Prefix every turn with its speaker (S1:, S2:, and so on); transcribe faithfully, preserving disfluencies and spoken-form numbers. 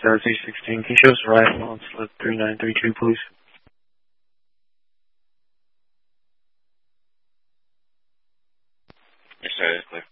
S1: R T sixteen. Can you show us arrival on slip three nine three two, please?
S2: Yes, sir. That's clear.